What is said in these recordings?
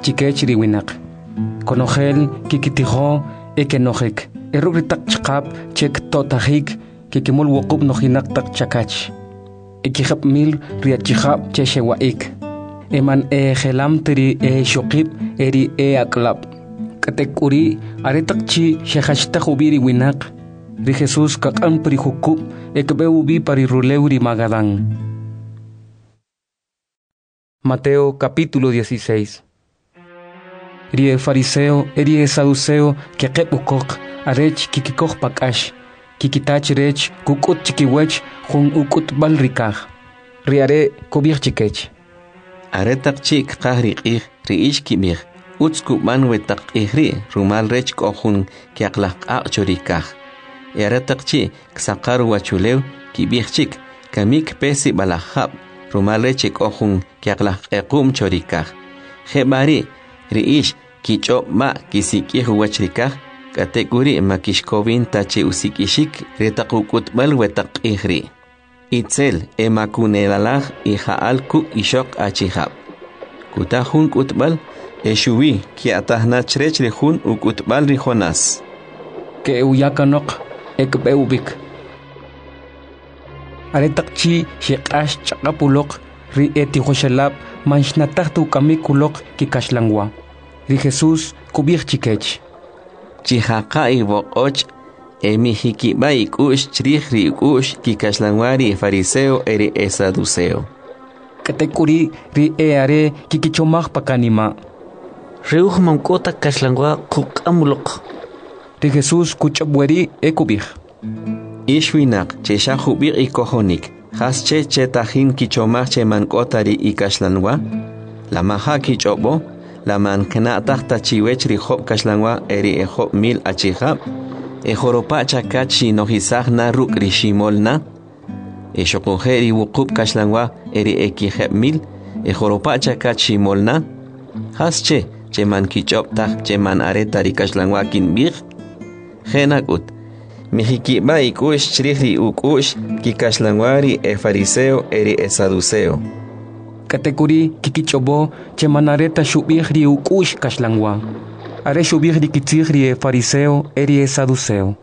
chikech riwinak. Konogel kikitijo ekenojek. Erugritak chkap chek totajik kikimul wokub nojinak tak chakach. Ekihap mil riachihap cheshewaik. Eman gelam teri shokib eri aklap. Katekuri aretak chi shehashta hubiri winak. Ri Jesús kakan prihukub ekbeubi pariruleuri magadán. Mateo capítulo 16. Rie fariseo eri saduceo kekepukok arech kikikok pakash. Kikitach rech kukut chikiwech jun ukut balrikaj. Riare kubir chikech. Aretak chik kahri riish kibir. Utsku manwetak ihri rumal rech kohun kiaklak chorikaj. Aretak chi ksakaru wachulew kibir chik kamik pesi balahab rumal rech kohun kiaklak chorikaj. Hebari riish kicho ma kisikih wachrikaj. Kategori makishkovin tache usikishik retakukut balwetak ihri. Itzel emakunelalah ihaal ku ishok achihab. Kutahun kutbal eshuwi kiatahna chrech rehun ukutbal rijonas. Ke uyakanok ekbeubik. Aretak chi shekash chakapulok ri etihoshelab manshnatahtu kamikulok kikashlangwa. Ri Jesús kubir chikech. Chihaka ibokoch emihiki ikush chrihri ikush kikashlanwari fariseo eri saduceo. Katekuri ri are kikichomaj pakanima. Reuj mankota kashlangwa kukamulok. Ri Jesús kuchabweri ekubij. Ishwinak cheshahubir ikohonik. Hasche chetahin kichomaj che mankotari ikashlanwa. La maha kichobo. La mankena tahta chiwech rijob kashlangwa eri ejob mil achihab. Ejoropa chakachi nohisagna ruk rishimolna. Eshokojeri wukub kashlangwa eri ekiheb mil. Ejoropa chakachi molna. Hasche cheman kichob tak cheman aretari kashlangwa kinbir. Genakut. Mihikiba ikush chrihri ukush kikashlangwari fariseo eri saduceo. Katekuri kikichobo chemanareta shubihri ukush kashlangwa. Are shubihri kitzihri fariseo eri saduceo.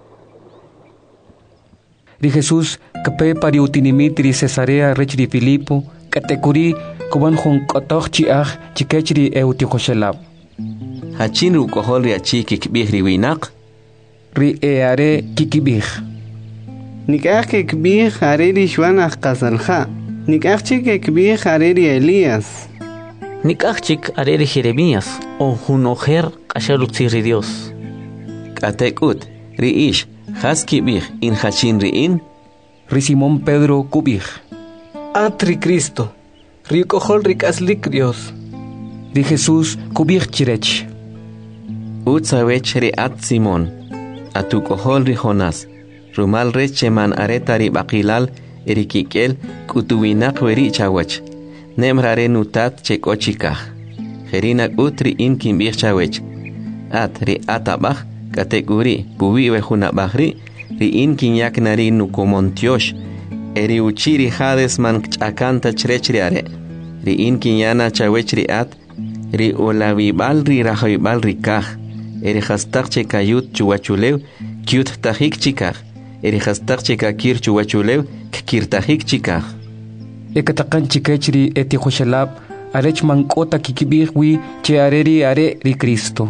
Ri Jesús kape pari utinimitri Cesarea rechri Filipo. Katekuri kuban jun kotoch chiach chikechri eutihoshelab. Hachin rukohol riachi kikbihri winak. Ri are kikibih. Nikach kikbih are rishwanach kasalha. Nikachik ekbih areri Elías. Nikachik areri Jeremías o junojer kashalutziri Dios. Katekut riish haskibih in hachin riin. Ri Simón Pedro kubih. Atri Cristo. Rikohol rikaslik Dios. Ri Jesús kubih chirech. Utsawech ri at Simón. Atukohol ri Jonas. Rumal recheman aretari bakilal. Erikikel kutuwinak weri chawach. Nemrare nutat chekochikaj. Jerinak utri in kimbir chawech. Ri atabaj kategori pubiwe junabajri. Ri in kinyak nari nukomontiosh. Eri uchiri hades man chakanta chrechriare. Ri in kinyana chawechri ri olawibal ri rajoibal rikaj. Eri hastak chekayut chuwachulew kyut tajik chikaj. Eri hastak chekakir chuwachulew kirtajik chikaj. Ekatakan chikechri etihoshelab arech mankota kikibihwi che areri are ri Cristo.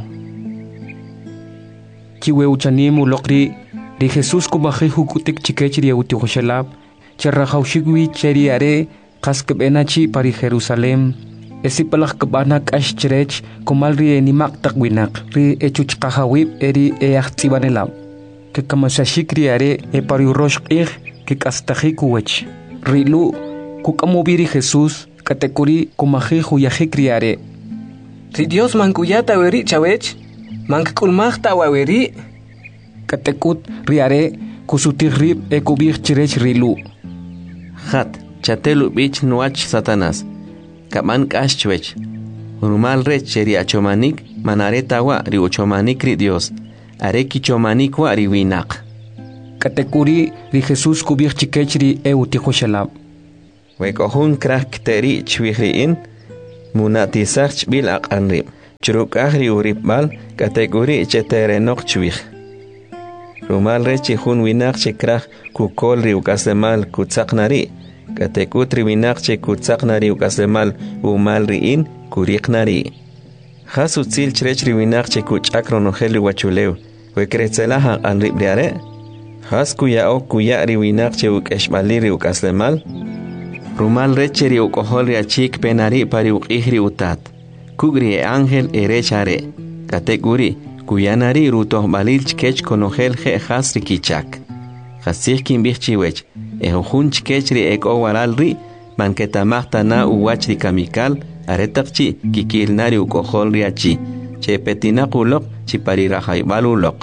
Kiwe uchanimu lokri ri Jesús kubajihu kutik chikechri etihoshelab che rajaushigwi cheri are kaskbenachi pari Jerusalem. Esipalak kabana kash cherech kumalri enimak takwinak ri echuchkahawib eri eachtibanelab. Que kamasashikri are pari roshkir que kastajikuwech. Rilu kukamubiri Jesús katekuri kumajiju yajikriare. Ri Dios mankuyata weri chawech. Mankakulmachta waweri. Katekut riare kusutirrib ekubir chirech rilu. Hat chatelu bich nuach Satanás. Kaman kashchwech. Rumal rech cheri achomanik manaretawa ri uchomanik ri Dios. Areki chomanik wa ri winak. Katekuri ri Jesús kubir chikechri eutihoshelab. Wekohun krak teri chwihriin munatisach bil aqanrib. Churukahri uripmal kategori cheterenok chwih. Rumal rechi hun winak chekrah kukolri ukasemal kutsaknari. Katekutri winak che kutsaknari ukasemal umalriin kuriknari. Hasu tsil chrechri winak che kuchakronojeli wachuleu. Wekretzelaha al ribriare. Has kuya riwinak che ukeshmaliri ukasemal. Rumal recheri ukoholri achik penari pari ukihri utat. Kugri ángel erechare. Kateguri kuyanari rutoh balil chkech konogel je hasri kichak. Hasih kimbichiwech. Ehun chkechri eko waralri manketamahta na uwachri kamikal aretakchi kikilnari ukoholri achi. Che petinakulok chiparirajaibalulok.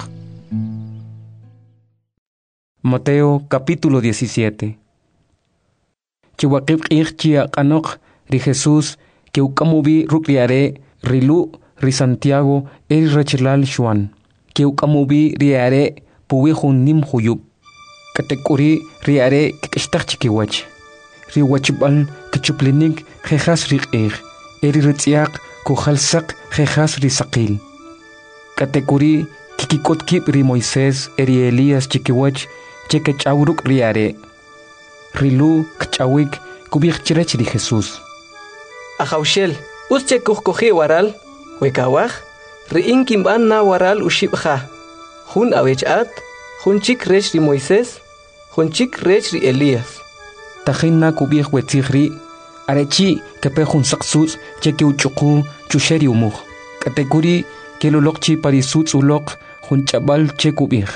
Mateo capítulo 17. Chiwakib chia kanok ri Jesús que ukamubi rukriare rilu ri Santiago el rechilal Juan que ukamubi riare puwihun nim huyub katekuri riare kikishtachkiwach riwachbal kichuplinik jejas riqir eri ritziaq kujalsak jejas risaqil katekuri kikikotkib ri Moisés eri Elías chikiwach chekechawruk riare rilu kchawik kubikchirech ri Jesús Ajaushel, usche kuhkoji waral, wekawaj, riin kimban na waral ushibja. Hun awechat, hun chik rech ri Moisés, hun chik rech ri Elías. Tajin na kubij wetzigri, arechi kepe hun saksus, cheke uchuku, chusheri umuj. Katekuri, kelulokchi parisutz ulok, hun chabal che kubij.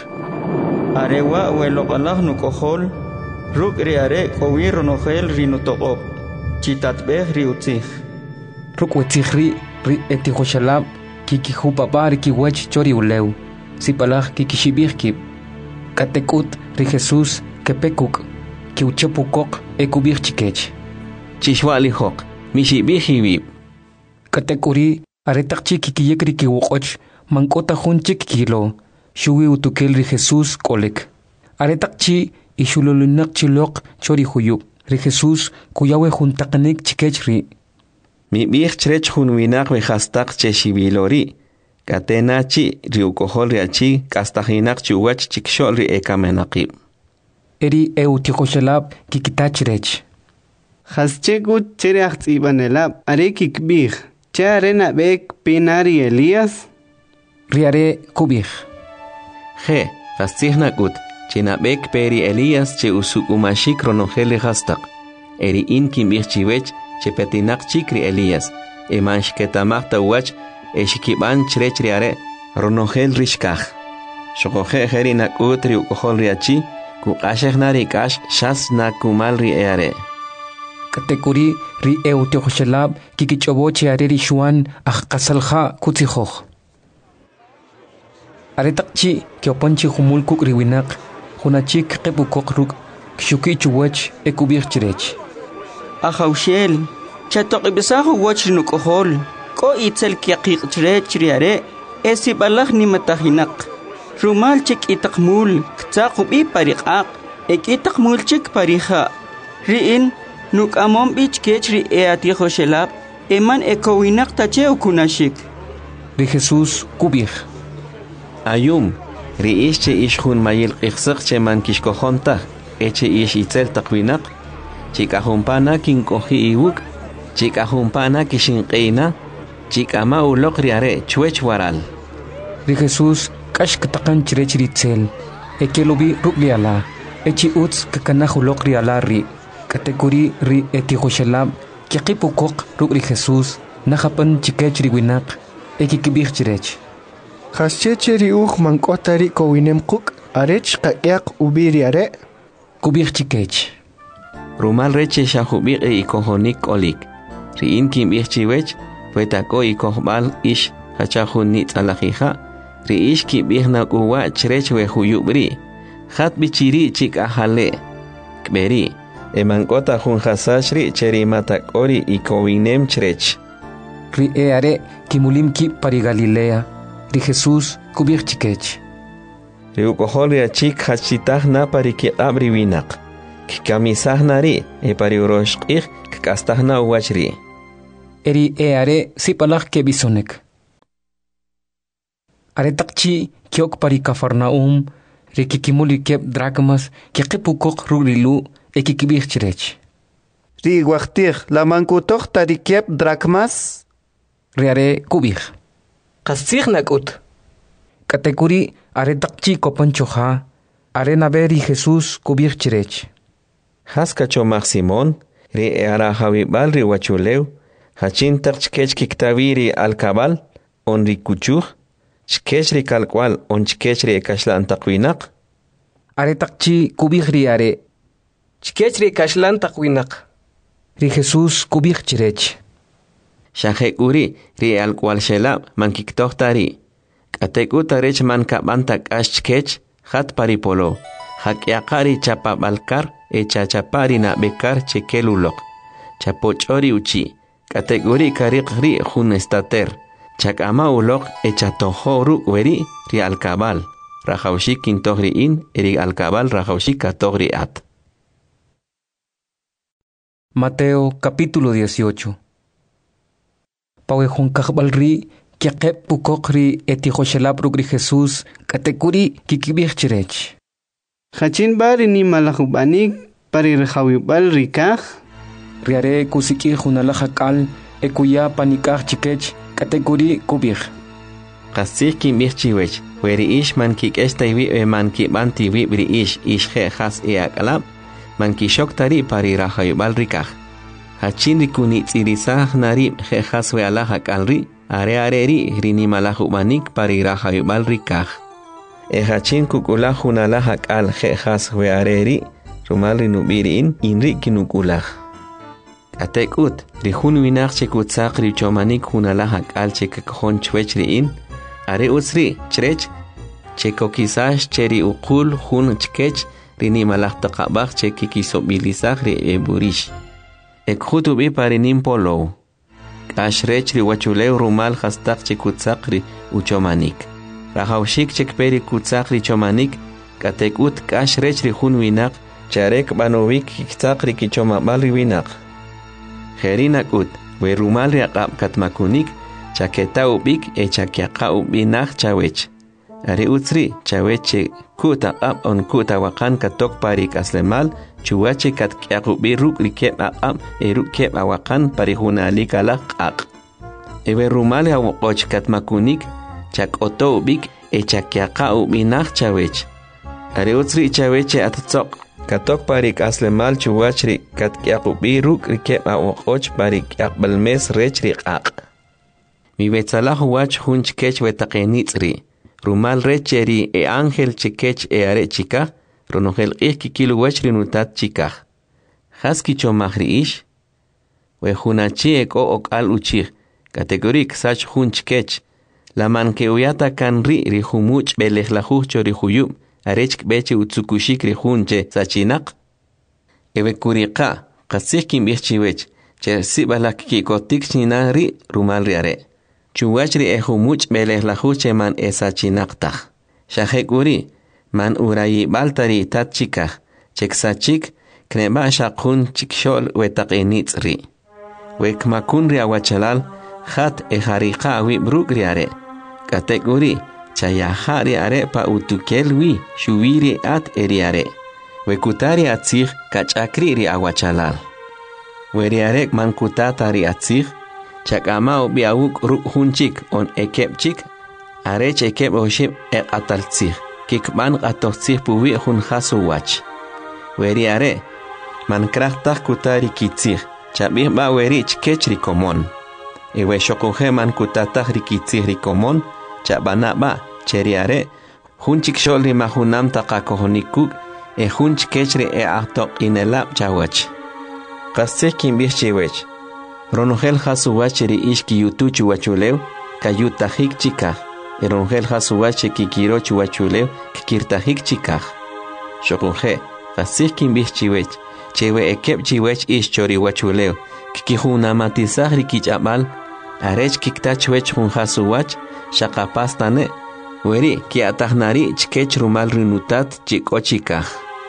Arewa welok nukohol, ruk riare kowir nogel rinutokop. Chitatbeh riutzig. Rukwetsigri ri etihoshalab kikihu papar kiwach chori uleu. Sipalaj kikishibirkib. Katekut ri Jesús kepekuk kiuchepukok ekubir chikech. Chishwalihok mishibihibib. Katekuri aretakchi kikiyekri kiwokoch mankota hunchik kilo. Shuwi utukel ri Jesús kolek. Aretakchi ishululunak chilok chori huyub. Ri Jesús kuyawe juntaqnik chikechri. Mi bih chrech hun winak we hastak cheshibilori. Katenachi riukohol riachi kastahinak chuwach chikshol ri ekamenaqib. Eri eutihoshalab kikitachrech. Haschegut chereach ibanelab are kikbih. Che arena bek pinari Elías. Riare kubih. Je, hastihnakut. Chinabek peri Elías che usukumashik ronogele hastak. Eri in kimbirchiwech che petinak chikri Elías. Emanshketamachta wach eshikiban chrechriare ronogel rishkaj. Shokoje herinak utri ukohol riachi kukashegnari kash shas na kumalri eare. Katekuri ri eutihoshalab kikichoboche areri shuan ajkasalja kutzihoj. Aretakchi kiopanchi humul kukriwinak. Hunachik kepukok ruk kshuki chuwach ekubir chirech. Ajaushel, chatok ibisahu wach nukohol. Ko itzel kiakik chirech riare. Esi balak ni matahinak. Rumal chik itakmul. Ktsakubi parikak. Ek itakmul chik pariha. Riin nuk amom bich kechri eatihoshelab. Eman ekowinak tache ukunashik. Ri Jesús kubir. Ayum. Riish che ish hun mayil qixsaq che man kishkohonta eche ish itzel taqwinak chikahumpana kinkohi iwuk chikahumpana kishinqeina chikama ulok riare chwech waral. Ri Jesús kash katakan chirech ritzel ekelubi rubliala echi utz kakanahulok riala ri katekuri ri etihoshalab kiqipukok ruk ri Jesús nahapan chikech riwinak ekikibir chirech. Haschecheri mankotari kowinem kuk arech kayak ubiri are kubir chikech. Rumal reche shahubir ikohonik olik. Riin kimbir chiwech fuetako ikohbal ish hachahun nit alajija. Riish kimbir nakuwa chrech wehuyubri. Hat bichiri chik ahale. Kberi. Emankota hun hasashri cheri matakori ikowinem chrech. Ri eare kimulim ki pari Galilea. Ri Jesús kubir chikech. Riukohol riachik hachitah na pari ki abri winak. Kikamisah nari pari uroshqih kastahna uwachri. Eri eare sipalach ke bisonek. Aretakchi kiok pari Cafarnaum, rikikimuli kep dracmas, kikipukok rurilu, ekikibich chirech. Ri waqtiq la mankutoq tarikiep dracmas. Riare kubich. Qasig nakut. Katekuri aretakchi kopanchoja, arenaberi Jesús kubich chirech. Haskachomach Simón, ri arahawibal ri wachuleu, hachintak chkech kiktaviri alkabal, on ri kuchuj, chkech ri kalkwal on chkech ri ekashlan takwinaq. Aretakchi kubich riare. Chkech ri kashlan taqwinaq. Ri Jesús kubich chirech. Shahek uri ri alkwal shelab man kiktohtari. Katek utarech man kabantak ashchkech, hat paripolo. Hakyakari chapabalkar e chachapari na bekar chekelulok. Chapochori uchi. Kategori karikri jun estater. Chakama ulok e chatohoru weri ri alkabal. Rajaushi kintohri in eri alkabal rajaushi katohri at. Mateo capítulo 18. Pawejun kakbalri, kiakep pukokri etihoshelap rugri Jesús, katekuri kikibich chirech. Hachin bari ni malahubanik pari rehawibal rikaj. Riare kusiki junalajakal, ekuya panikaj chikech, katekuri kubich. Qasih kimbich chiwech, weri ish man kikeshtaiwi e man kibantiwi bri ish he has e akalab, man kishok tari pari rajayubal rikaj. Hachin rikuni tsirisaj nari he has we alajak alri, are ri rini malahubanik pari rajayubal rikaj. Hachin kukula junalajak al he has we areri, rumal rinubiri inri kinukulaj. Atekut, rihun winach chekutsak richomanik junalajak al chekakjon chwechri are usri chrech chekokisash cheri ukul hun chkech rini malahtaqabach chekikisobilizaj ri eburish. Ekhutubi parinim polo. Ashrech ri wachuleu rumal hastaq chekutsak ri uchomanik. Rajaushik chekperi kutsak ri chomanik, katekut kashrech ri hun winak, charek banovik kiksak ri kichomabal ri winak. Herinakut, we rumal ri aqab katmakunik, chaketa ubik e chakiaqa ubinak chawech. Ari utsri chaweche kuta aqab on kuta wakan katok parik aslemal, chuwache katkiaq ubiruk rikep aqab e rukep awakan parihunalik alaq aq. Ewe rumal ri awoqoch katmakunik, chak oto ubik e chakiaqa ubinak chawech. Ari utsri chaweche atatsok. Katok parik aslemal chuwachri katkiaq ubiruk rikep awoqoch parik balmes rechri aq. Mi betzalah wach hun chkech wetaqenitzri. Rumal recheri e ángel chkech e are chika, ronogel kikilu wachri nutat chika. Haski chomahri ish. We hunachi eko okal uchih. Kategorik sach hun chkech. La man que uyata kan ri humuch belejlajuch chori huyub. Arech beche utsukushik ri hunche sachinak. Ewe kurika, kasih kim bichiwech. Che sibalak kikotik chinari rumal riare. Chuwachri ehumuch belejlajuche man esachinaktaj. Shahekuri, man urayi baltari tat chikaj. Cheksachik, kneba shakun chikshol wetaqenitzri. Wekmakun riawachalal, hat ejarika awibruk riare. Katekuri, chayahari are pa utukelwi, shuwiri at eriare. Wekutari atzig, kachakri riawachalal. Weriarek man kutatari atzig, chakama biawuk rukhunchik on ekepchik, arech ekep oship ataltzig, kikban atotzig puwi hun hasuwach. Weriare, man krachtak kutari kitzig, chabih ba werich kechri komon. Ewe shokoje man kutatag rikitzig rikomon, chabana ba, cheriare, hunchik sholri mahunam takakohonikuk, hunch kechri atok inelap chawach. Kastek kimbih chewech. Ronogel hasuwacheri ishki yutuchu wachulew, kayutahik chikaj. Ronogel hasuwache kikirochu wachulew, kikirtahik chikaj. Shokunje, kastik kimbih chiwech, chewe ekep chiwech ish chori wachulew, kikihunamatisaj rikichabal, arech kiktachwech hun hasuwach, shakapastane, weri kiatahnari chkech rumal rinutat chiko chikaj.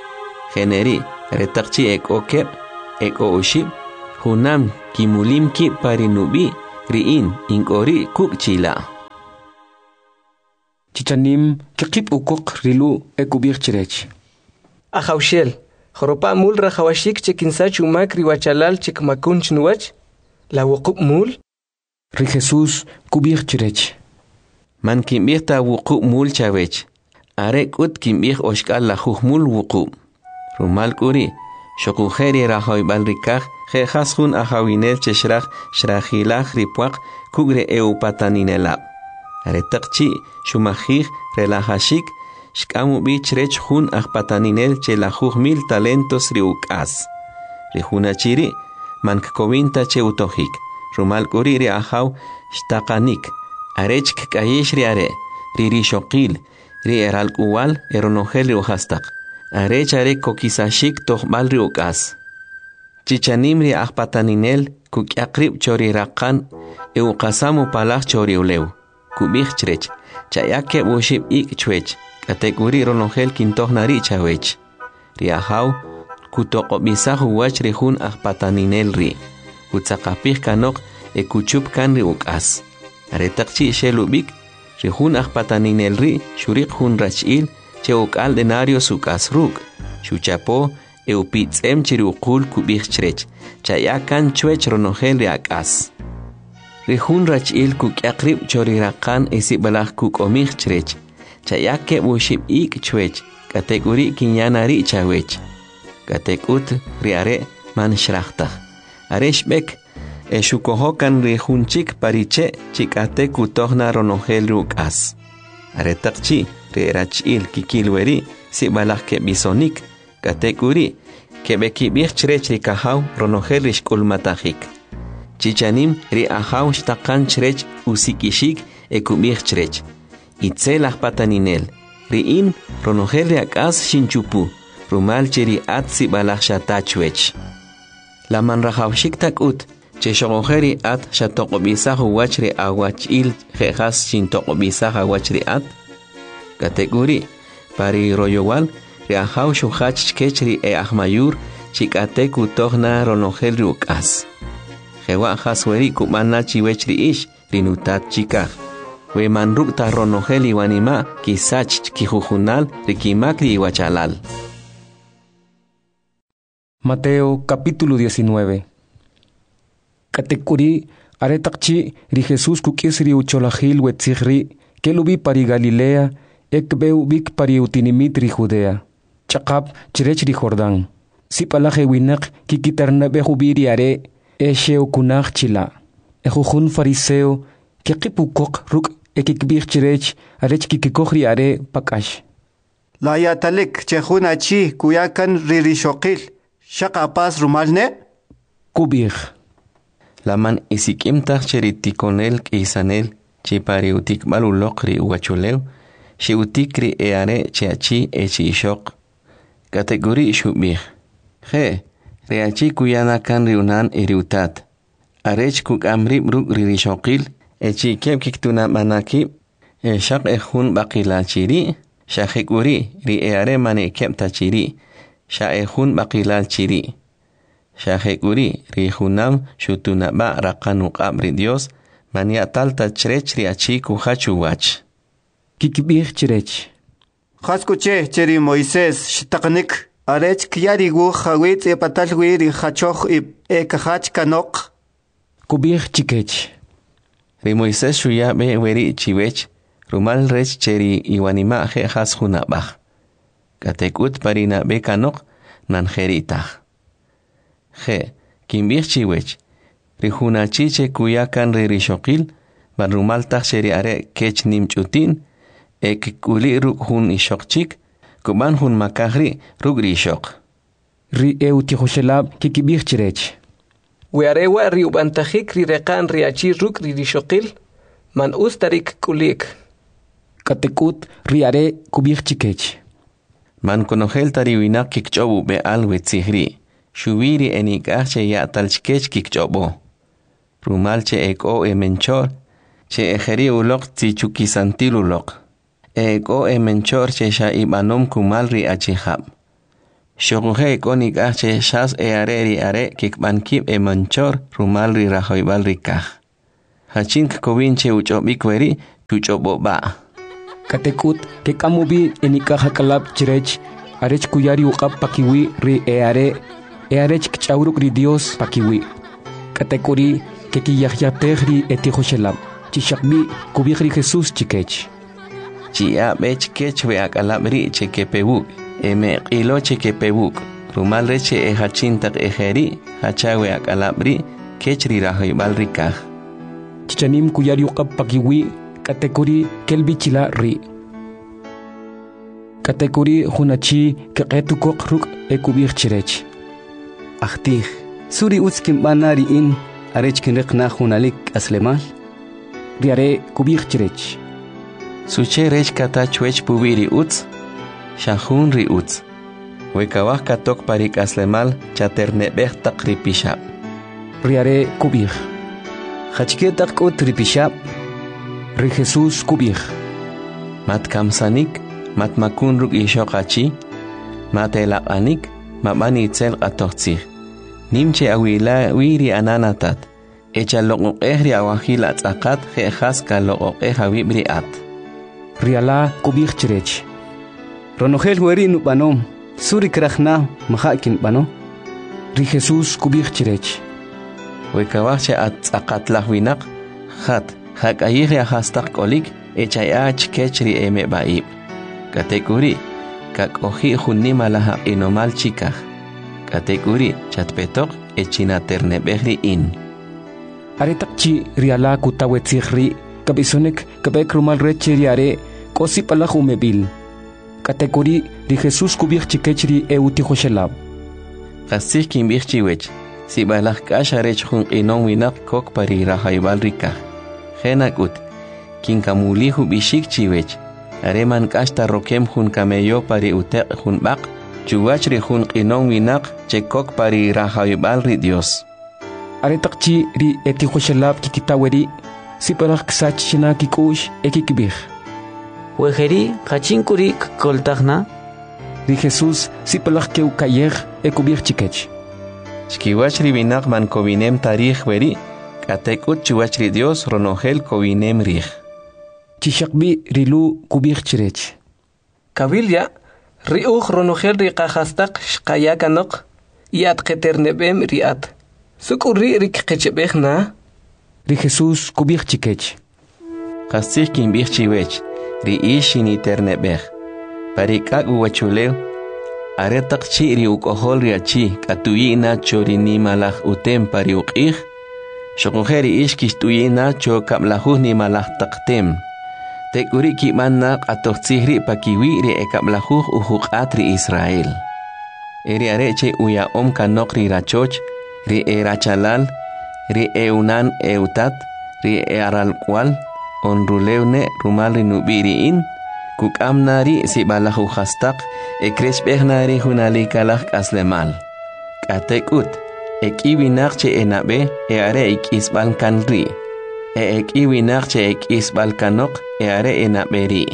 Generi, retakchi ek okep, eko ushib, hunam kimulim ki parinubi riin inkori kuk chila. chichanim kikip ukok rilu ekubir chirech. Ajaushel, joropa mul rajawashik chekinsa chumak riwachalal chikmakun chnuach, la wukup mul. Ri Jesús kubir chirech. Man kimbir ta wukup mul chavech. Are kut kimbir oshkal la mul wukup. Rumal kuri, shokujeri rahoybal rikaj, jehashun ajawinel cheshraj, shrajilaj ripuak, kugre eupataninelab. Are takchi, shumajij, relajashik, shkamu bichrech hun ajpataninel che la mil talentos riukas. Rijunachiri, mankkovinta che utojik. Rumal kuri ri ajaw, shtakanik. Arech kayesh ri are, ri shokil, ri eral uwal, eronogel riujastak. Arech are kokisashik tohbal riukas. Chichanim ri ajpataninel, kukyakrib chori rakan, eukasamu palach chori uleu. Kubich chrech, chayake bushib ik chwech, kategori ronogel kintohnari chawech. Riahaw, kutokobisaju wach rihun ajpataninel ri. Kutsakapih kanok ekuchup kan ri ukas. Aretakchi shelubik, rihun ajpataninel ri, shurik hun rachil, che ukal denario sukas ruk. Shuchapo, eupitsem chiriukul kubich chrech, chayakan chwech ronogel ri akas. Rihun rachil kukyakrib chorirakan esibalaj kukomich chrech, chayake bushib ik chwech, kategori kinyanari chawech. Katekut riare man shrachtaj. Areshbek, eshukohokan rihunchik pariche chikate kutohna ronogel rukas. Aretakchi rirachil kikilweri sibalaj ke bisonik, kategori kebekibich chrech rikahaw ronogel rishkulmatajik. Chichanim ri ajaw shtakan chrech usikishik ekubich chrech. Itzel ajpataninel. Riin ronogel ri akas shinchupu. Rumal cheri atsi balach shatachwech. La manrajawshik takut. Che shogojeri at shatokobisaju wachri awachil jejas shintokobisaj wachri at. Kategori pari royowal ri ajaw shuhach kechri e ahmayur chikate kutohna ronogel ri ukas. Jewa hasweri kumana chiwechri ish rinutat chikaj. We manruk ta ronogel iwanima kisach kijujunal rikimakri iwachalal. Mateo capítulo 19. Katekuri aretakchi ri Jesús kukisri ucholajil wetzigri kelubi pari Galilea ekbeu bik pari utinimit ri Judea. Chakap chirech ri Jordán. Sipalaje winak kikitarnabe jubiri are Esheo kunach chila. Ejujun fariseo kekipukok ruk ekikbich chirech arech kikikohri are pakash. La yatalik chejuna chi kuyakan ririshokil. Shakapas rumalne? Kubich. Laman isikimtaj cheritikonel kisanel chipariutik balulokri uachuleu shiutikri eare cheachi echishok. Kategori shubich. Je. Reachi kuyana kan riunan eriutat. Arech kuk amrib ruk ririshokil. Echi keb kiktuna manaki. Shak ejun bakila chiri. Shakikuri ri eare mane keb tachiri. Shaehun bakilal chiri. Shahekuri rihunam shutunaba rakanuk abri Dios. Mania talta chrech riachi kuhachu wach. Kikibich chirech. Haskuche cheri Moisés shtaknik. Arech kiyarigu hawit e patalwiri hachoch e kahach kanok. Kubich chikech. Ri Moisés shuya be weri chiwech. Rumal rech cheri iwanima he has hunabach. Katekut parina be kanok nanjeritaj. Je, kimbich chiwech. Rijunachiche kuyakan ririshokil. Barumal taj cheri are kech nimchutin. Ek kuli ruk hun ishokchik. Kuban hun makahri rugri shok. Ri eutihoshelab kikibich chirech. Wearewa ri ubantajik ri rekan riachi ruk ri rishokil. Man ustarik kulik. Katekut riare kubich chikech. Man konogel tariwinak kikchobu be alwetzihri. Shubiri enikache ya talchkech kikchobo. Rumalche eko menchor. Che ejeri ulok tichukisantil ulok. Eko menchor che sha ibanom kumalri achihab. Shoguhe konikache shas eareri are kikbankib menchor rumalri rahoibalri kaj. Hachink kovinche uchobikweri chuchobo ba. Katekut ke kamubi enika hakalab chirech arech kuyari uqab pakiwi ri arech kchauruk ri Dios pakiwi. Katekuri ke kiyahyatehri etihoshelab chishakbi kubihri Jesús chikech. Chia bech kech we akalabri chekepewuk eme qilo chekepewuk rumal reche hachintak ejeri hachawe akalabri kechri rahoybal rikaj. Chichanim kuyari uqab pakiwi katekuri kelbichila ri. Katekuri hunachi keqetukok ruk ekubih chirech. Ahtih, suri utskim banari in arech kinriqna hunalik aslemal. Riare kubih chirech. Suche rech kata chwech pubiri uts, shahun ri uts. Wekawah katok parik aslemal chaternebeh tak ripishab. Riare kubih. Hachketak ut ripishab. Ri Jesús kubih. Mat kamsanik, mat makun ruk ishokachi, mat elaqanik, mabani itzel qatoqtzih. Nimche awila wiri ananatat. Echa loqoqehri awahil atzaqat jejas ka loqoqeh awibri at. Riala kubih chirech. Ronogel weri nupanom, suri krachna mahakin pano. Ri Jesús kubih chirech. Wekawahche atzaqat lahwinak, khat, hak ayihri ahastak kolik, echa yaach kechri eme baib. Katekuri, kak ohi hunima laha inomal chikaj. Katekuri, chatpetok, echina ternebehri in. Aretakchi riala kutawetzihri, kabisonek kabek rumal reche riare, kosi palahu mebil. Katekuri, ri Jesús kubih chikechri eutihoshelab. Kasih kimbih chiwech, si balah kasharech hun inon winak kok pari rahaybal rikaj. Genakut, kinkamulihu bishik chiwech. Areman kasta rokem hun kameyo pari utek hun bak, chuwachri hun inon winak chekok pari rahaybal ri Dios. Aretakchi ri etihoshelab kikitaweri, si palah ksachina kikush ekikibih. Wejeri kachinkuri koltagna. Ri Jesús si palah keukayeh ekubih chikech. Chkiwachri winak man kovinem tarih weri, katekut chuwachri Dios ronogel kovinem rih. Chishakbi rilu kubih chirech. Kabilya, riuj ronogel riqahastak shqayakanok, yat keternebem riat. Sukuri rikqechebehna. Ri Jesús kubih chikech. Kasih kimbih chiwech, ri ishini ternebeh. Parikak uwachulew, aretak chi ri ukohol riachi, katuyina chorini malah utem pari uqih, shokujeri ishkish tuyina cho kablahuh ni malah taktem. Tekuri kimanna qatoqtzihri pakiwi ri ekablahuh uhuqat ri Israel. Eri areche uya kanok ri rachoch, ri rachalal, ri eunan eutat, ri aralkwal, onruleune rumal ri nubiriin, kukamnari si balahu hastak, ekreshbehnari hunalikalak aslemal. Katekut, ekiwinakche enabe, are ikisbal kanri. Ekiwinakche ikisbal kanok, are enaberi.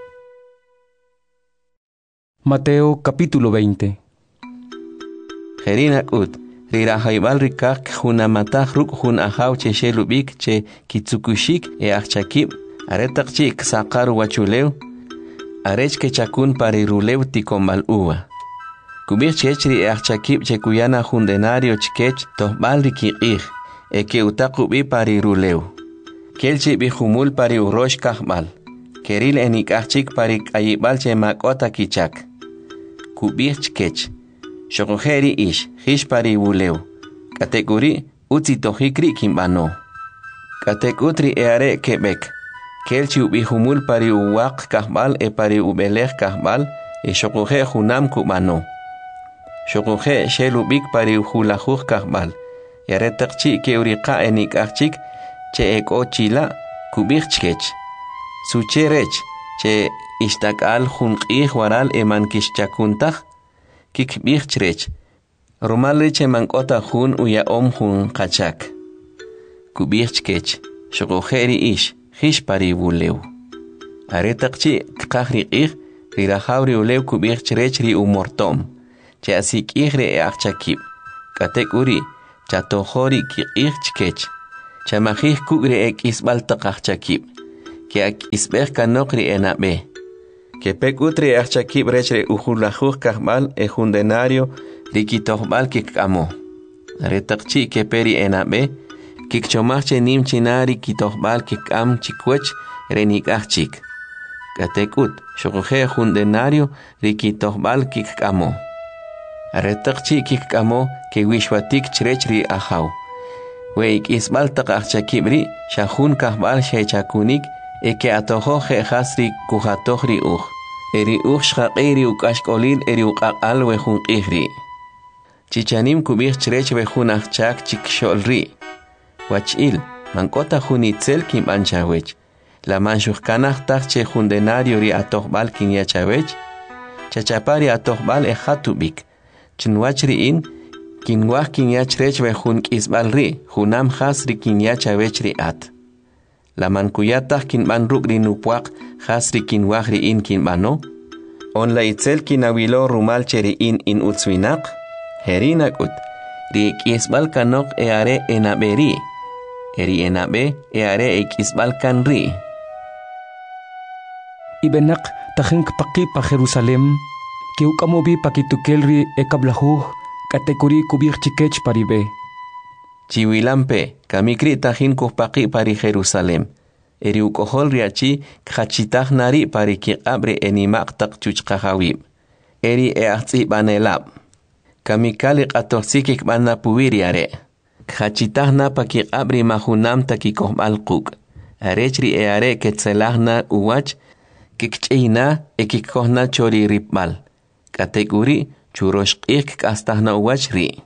Mateo capítulo 20. Jerinakut, rirahaybal rikak hunamatah ruk hun ahaw che shelubik che kitsukushik achakib, aretak chik sakar wachulew, arech ke chakun pari rulew tikombal uwa. Kubir chechri achakib che kuyana hundenario chikech tohbal rikiqih, eke utakubi pari rulew. Kelchi bihumul pari urosh kahbal, keril enikachik pari kayibal che makota kichak. Kubir chikech. Shokojeri ish, hishpari wulew. Katekuri, utzi tohikri kimbano. Katekutri eare kebek. Kelchi ubihumul pari uwak kahbal e pari ubelech kahbal e shokoje hunam kubano. Shokoje shelubik pari uhulajuj kahbal. Yaretakchi ke urika enikachik che eko chila kubich chkech. Sucherech che ishtakal hunqih waral eman kishchakuntach. Kik bichtrech, romalreche mankota hun uya hun kachak. Kubichkech, shokojeri ish, hishpari wulew. Aretakchi kakri ich, rirahauri ulew kubichtrech ri umortom. Che asik ihre achakib. Katek uri, chatohori ki ichkech. Chamahih kugre ek isbalta kachakib. que ak isbeh kanok ri enabe. Que pek utri achakib rechre ujulajuj kahbal un denario rikitohbal kikamo. Retakchi que peri enabe, kikchomache nim chinari kitohbal kikam chikwech renikachik. Katekut, shokoje un denario rikitohbal kikamo. Retakchi kikamo que wishwatik chrechri ahaw. Weik isbal tak achakibri shahun kahbal shechakunik que atojo hasri kujatohri eri shaqiri ukashkolil eri uqaqal wejun qihri. Chichanim kubih chrech wejun achak chiksholri. Wachil, mankota junitzel kim anchawech. La manshujkanah tachche jundenario ri atohbal kin yachawech. Chachapari atohbal ejatubik. Chinwachri in, kinwah kin yachrech wejun kisbalri, junam hasri kin yachawech ri at. La mankuyatah kin ban rukri nupuak hasri kin wahri in kin bano. On la itzel kin awilo rumal cheri in utswinak. Herinakut. Ri kisbal kanok eare enaberi. Eri enabe eare kisbal kanri. Ibenak tahenk paki pa Jerusalem. Kiukamobi pakitukelri ekablahuj. Katekuri kubir chikech paribe. Chiwilampe, kamikri tajin kupaki pari Jerusalem. Eri ukohol riachi kachitah nari pari kiabre enimak tak chuchkahawib. Eri eahtsi banelab. Kamikali qatohsikik banna puwiriare. Kachitah na pakiabre mahunam takikohbalkuk. Arechri eare ketzelahna uwach kikchina ekikohna chori ripbal. Katekuri churoshqik kastahna uwach ri.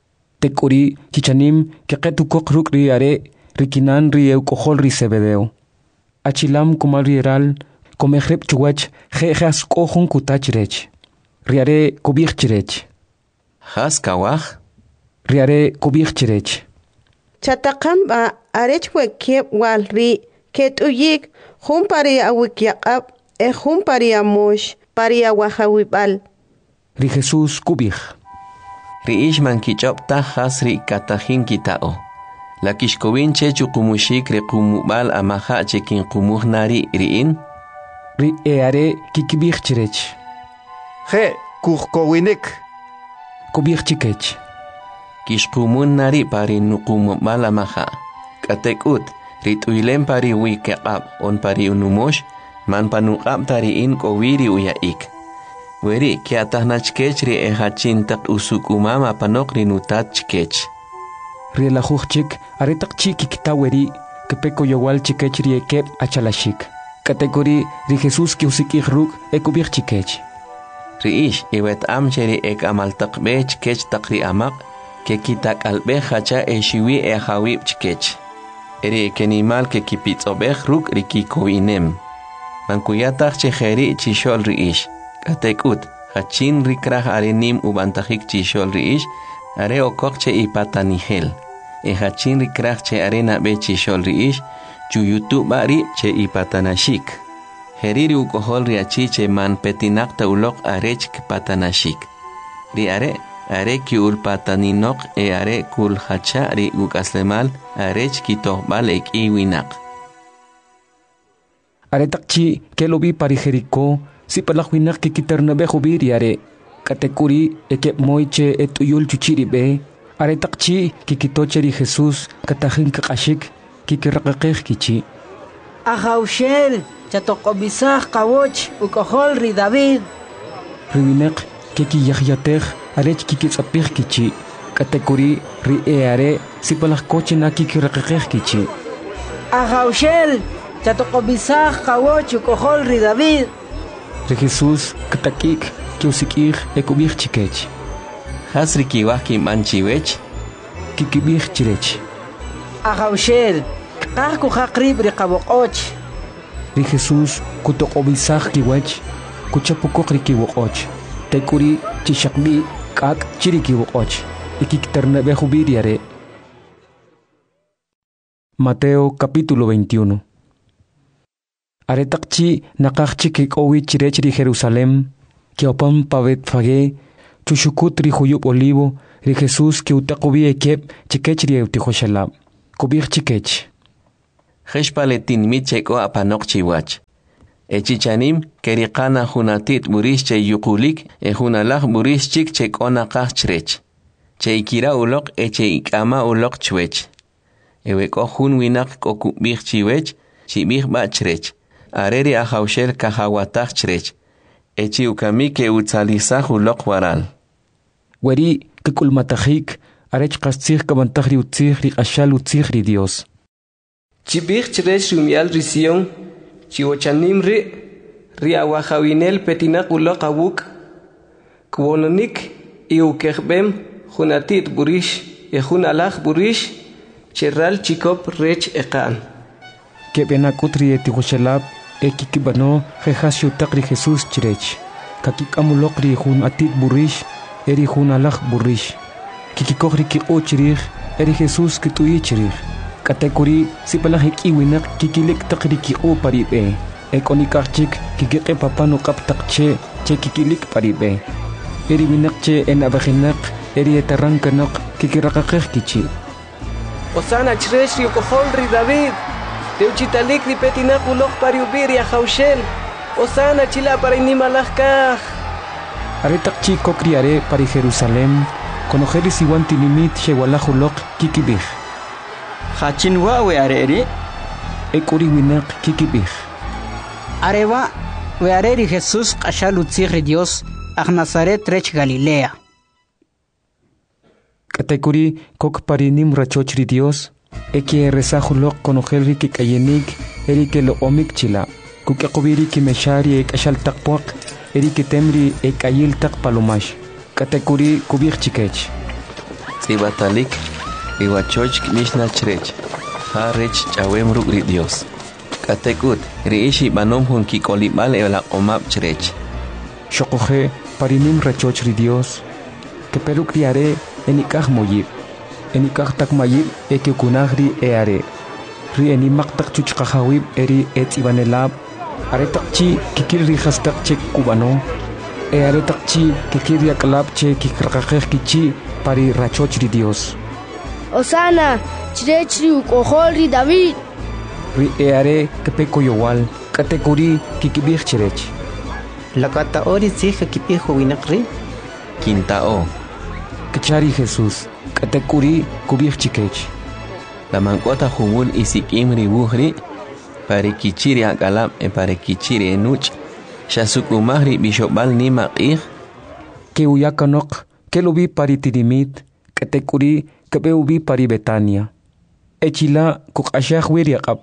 Tekuri chichanim keketukok rukri are rikinan ri eukohol ri sebedeo. Achilam kumal rieral komehrep chuwach jejas kohun kutachrech. Riare kubirchrech. Has kawach? Riare kubirchrech. Chatakamba arechwe kiep wal ri ketuyik humpari awikyaqab humpari amosh pari awahawibal. Ri Jesús kubij. Riish mankichopta hasri katajin kitao. La kishkowin che chukumushik re kumubal amaha chekin kumuhnari riin. Ri eare kikibij chirech. Je, kuhkowinik. Kubij chikech. Kishkumun nari pari nukumubal amaha. Katekut, rituilem pari wikaqab on pari unumosh, man panuqab tariin kowiri uyaik. Weri kiatahnachkech ri ehachin tak usukumama panok rinutachkech. Ri la hujchik aretak chiki kitaweri kepeko yowal chikech ri ekep achalashik. Kategori ri Jesús ki usikih ruk ekubir chikech. Ri ish iwet amcheri ek amaltak bech kech takri amak ke kitak albe hacha eshiwi ehawib chikech. Eri ekenimal ke kipitsobeh ruk ri kikowinem. Mankuyatach chejeri chishol ri ish. Katekut, hachin rikrah arenim ubantajik chishol riish, are okokche ipatanihel. Hachin rikrah che arena be chishol riish, chuyutu bari che ipatanashik. Heriri ukohol riachi che man petinak taulok arech patanashik. Ri are ki ulpataninok are kul hacha ri ukaslemal arech kitohbal ek iwinak. Are takchi kelobi pari Jericó. Si palakwinak kikitarna be hubiriare, katekuri ekep moiche etuyul chuchiribe, are takchi kikitocheri Jesús katahin kakashik kikirakakeh kichi. Ahaushel, chatokobisah kawoch ukohol ri David. Riwinek kikiyahyatek arech kikitsapih kichi, katekuri ri eare si palakkoche na kikirakakeh kichi. Ahaushel, chatokobisah kawoch ukohol ri David. Ri Jesús katakik kiusikih ekubih chikech. Hasri kiwah kim anchiwech. Kikibih chirech. Ahaushel, kahku hakrib ri kawokoch. Ri Jesús kutokobisah kiwech, kuchapukok ri kiwokoch. Tekuri chishakbi kak chiri kiwokoch. Ikikternabe hubiriare. Mateo capítulo 21. Aretakchi nakakchi kikowi chirech ri Jerusalem, kiopam pavet fage, chushukut ri huyub olivo, ri Jesús ki utakobi ekep chikech ri eutihoshalab, kubir chikech. Khishpaletin mit cheko apanok chiwach. Echichanim kerikana hunatit burish che yukulik hunalach burish chik chekona kachrech. Che ikira ulok che ikama ulok chwech. Eweko hun winak kokubich chiwech, chibich bachrech. Areri ahaushel kahawatach chrech. Echi ukami ke utzalisah ulok waral. Weri kekulmatahik arech kastzich kabantahri utzich ri ashal utzich ri Dios. Chibich chrech rumial risión. Chiwochanim ri awahawinel petinak ulok awuk. Kwononik iukehbem hunatit burish hunalach burish cherral chikop rech ekan. Kebenakut ri etihoshelab ekikibano jehasio takri Jesús chirech. Kakikamulok ri hunatit burish eri hunalach burish. Kikikokri ki ochirich eri Jesús kitui chirich. Katekuri sipalahik iwinak kikilik takri ki o paribe. Ekonikachik kikike papano kaptakche che kikilik paribe. Eri winakche en abajinak eri etarrankanok kikirakakech kichi. Osana chresh ri kohol ri David. Teuchitalik ri petinak ulok pariubir ya haushel. Osana chila para inimalajkaj. Aretakchi kokriare pari Jerusalem. Konojeri siwanti limit shewalajulok kikibij. Hachinwa we areri. Ekuri winak kikibij. Areva we areri Jesús kashalutziri Dios ag Nazaret rech Galilea. Katekuri kok parinim rachochri Dios. Eki resajulok konojeri kikayenik eri ke lo omik chila. Kukakubiri ki meshari ek ashal takpuak eri ke temri ek ayil tak palomash. Katekuri kubich chikech. Sibatalik iwachoch mishna chrech. Ha rech chawem rugri Dios. Katekut reishi banom hun kikolibal ela omap chrech. Shokoje parinim rachochri Dios. Que peruk riare enikaj moyib. Enikaj tak mayib eke kunagri eare. Ri enimak tak chuchkajawib eri et ibanelab. Aretakchi kikir rihastak chek kubano. Aretakchi kikir yakalab che kikrakakej kichi pari rachochri Dios. Osana, chirechri ukohol ri David. Ri eare kepeko yowal. Katekuri kikibich chirech. Lakata ori tzija kipijo winakri. Quintao. Kachari Jesús. Katekuri kubich chikech. La mancota jumul isikim ribuhri. Pare kichiri akalab pare kichiri enuch. Shasukumahri bishobal ni maqih. Que uyakanok. Que lo vi pari tidimit. Katekuri kebe ubi pari Betania. Echila kuk ashah wiriakab.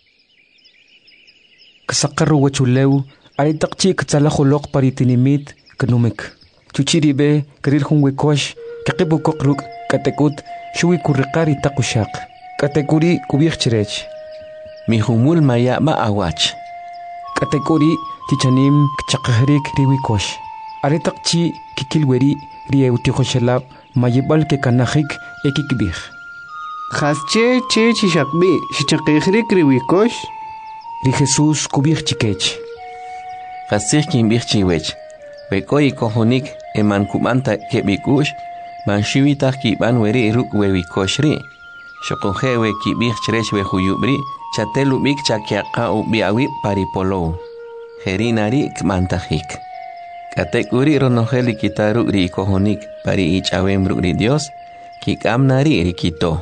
Kasakaru wachuleu. Aritakchi katsalajolok pari tinimit kanumik. Chuchiribe karir hunwekosh. Kakibu kokruk katekut. Shui kurikari takushak. Katekuri kubich chirech. Mi humul maya ma awach. Katekuri chichanim kchakahrik riwikosh. Aritakchi kikilweri rieutikoshelab mayibal ke kanahik ekikbih. Khasche che chishakbi shichakihrik riwikosh. Ri Jesús kubich chikech. Khasich kimbich chiwech. Bekoi kohonik eman kumanta kebikush. Man shiwitah kiban weri ruk wewikoshri. Shokohewe kibich chrech we huyubri. Chatelubik chakiaka ubiawi paripolo. Herinari kmantahik. Katekuri ronojeli kitaru ri kohonik pari ichawem ri Dios. Kikamnari rikito.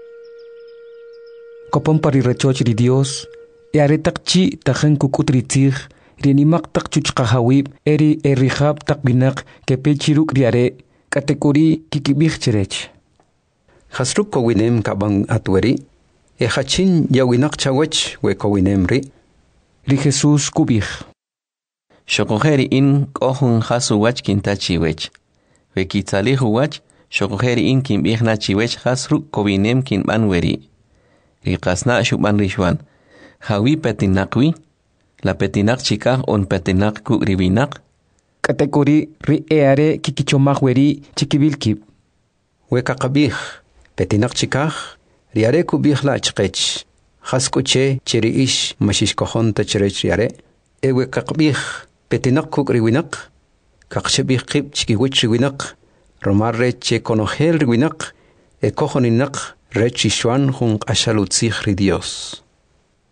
Kopon pari rechoch ri Dios. Yaretakchi tajen kukutri tzig. Rinimak tak chuchkahawib eri erihab tak binak kepechiruk riare. Katekuri kikibich chirech. Hasruk kowinem kabang atweri. Hachin yawinak chawech we kowinem ri. Ri Jesús kubich. Shokoheri in kohun hasu wach kintachiwech. We kitzalihu wach. Shokoheri in kimbich na chiwech hasruk kowinem kinban weri. Ri kasna shuban rishwan. Hawi petinakwi. La petinak chikah on petinak ku ribinak. Katekuri ri eare kikichomach weri chikibilkib. We kakabich. Petinak chikah. Riare kubich la chkech. Haskuche chiri ish mashish kohon ta chirech riare. Ewe kakabich. Petinak kuk riwinak. Kakshebich kib chikiwich riwinak. Romarre che konohel riwinak. E kohoninak rechishwan hung ashalutzich ri Dios.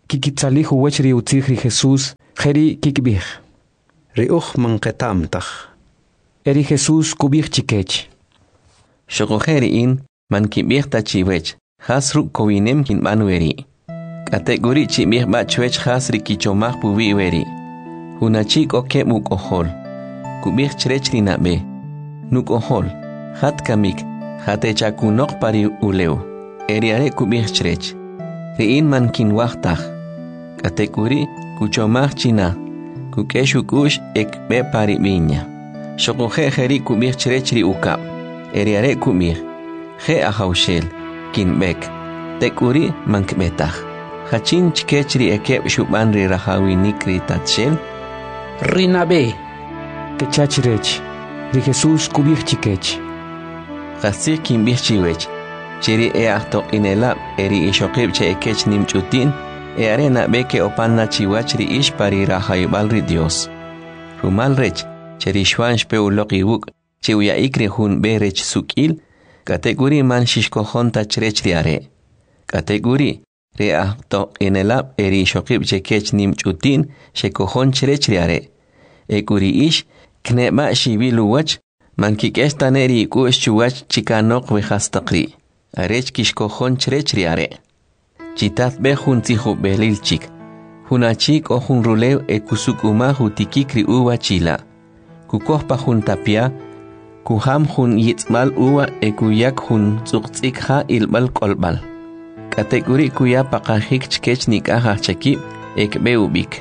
kikitzalij uwech ri utzij ri Jesús, jeri kikbij. Ri uj manqetamtaj. Eri Jesús kubij chikech. Shokojeri in man kibij ta chiwech, hasru kowinem kin banweri. Kategori chibij ba chwech hasri kichomaj puwi weri. Hunachik oke muk ohol. Kubij chrech ri nabe. Nuk ohol. Hat kamik. Hate chakunok pari uleu. Eriare kubij chrech. Ri in man kin wachtaj. Kategori kuchomaj china. Kukeshukush ek be pari viña. Shokoje jeri kubij chrech ri ukap. Eriare kubij. Je ahaushel. Kin bek. Tekuri mankbetaj. Hachin chkechri ekeb shuban ri rahawinik ri tatshel. Rinabe. Kechachrech. Ri Jesús kubij chikech. Gasir kin bih chiwech. Chiri ahto inelab eri ishokib che ekech nimchutin. Arena beke opanna chiwach ri ish pari rahaibal ri Dios. Rumal rech. Cheri shwan shpeuloki wuk. Chiuya ikri hun berech sukil. Kategori man shishkohon tachrech riare. Kategori re ahto inelab eri shokib che kech nimchutin shekohon chrech riare. Ekuri ish kneba shibilu wach man kikestaneri kush chuwach chikanok wehastaqri. Arech kishkohon chrech riare. Chitat be hun tihu belil chik. Hunachik o hun rulew ekusukuma hutikikri uwa chila. Kukohpa hun tapia. Kuham hun yitzmal uwa ekuyak hun tsuqtsik ha ilbal kolbal. Kategori kuya pakahik chkech nikah chakib ekbe ubik.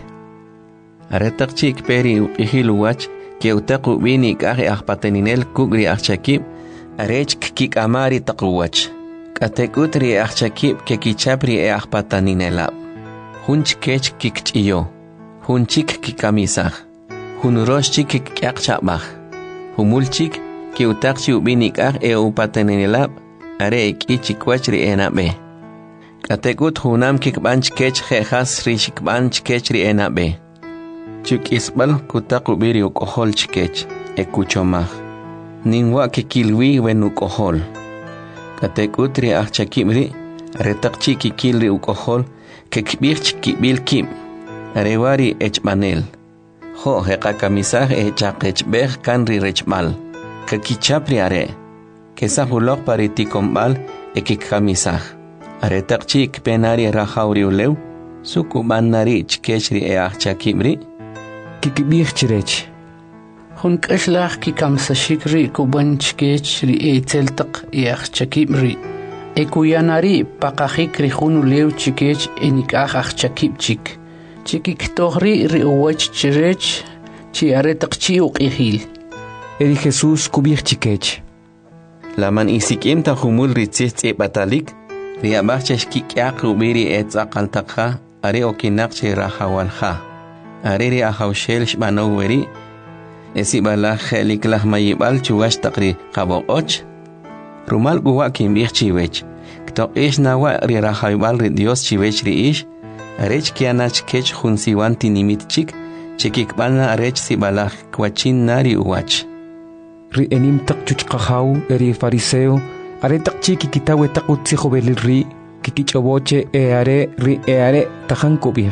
Aretak chik peri upihilu wach ke utaku bini kahe ahpateninel kugri achakib arech kik amari takuwach. Kategutri achakib ke kichapri ahpataninelab. Hunch kech kik chiyo. Hunchik kikamisah. Hunrosh chik kik chabah. Humulchik ke utakchi ubini kah upateninelab are ichikwachri enabe. Kategut hunam kikbanch kech jejas rishikbanch kechri enabe. Chuk isbal kutaku biri ukohol chikech ekuchomaj. Ninwa kikilwi wen ukohol. Katekutri achakimri retakchi kikilri ukohol kekbich kibil kim. Arewari echmanel. Ho hekakamisaj echakechbej kanri rechmal. Kekichapri are. Kesahulok paritikombal ekikamisaj. Aretakchik penari rahauri uleu. Sukubanari chkechri achakimri. Kikbij chrech. Hun kashlach kikamsashikri kuban chkechri eteltak achakimri. Ekuyanari pakahikri hunuleu chikech enikah achakipchik. Chikiktohri ri uwach chrech chi aretakchi uqihil. Eri Jesús kubij chikech. Laman isikim ta humul ritzitzi batalik. Riabachech kikyak ubiri etzakaltakha. Are okinakche rahawalha. Ariri ahaushel shbanoweri. Esibala heliklah mayibal chuwash takri qaboqoch. Rumal guwa kimbih chiwech. Kto ish nawa ri rahaybal ri Dios chiwech ri ish. Arech kianach kech hunsiwan tinimit chik. Chikikbana arech sibalah kwachin nari uwach. Ri enim tak chuchqahaw eri fariseo. Are tak chiki kitawe tak utzijo belil ri. Kikichoboche eare ri eare tajan kubij.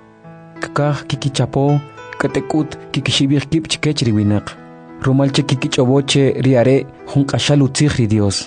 Kakaj kikichapo katekut kikishibij kip chikech ri winak. Rumalche kikichoboche riare junkashal utzij ri Dios.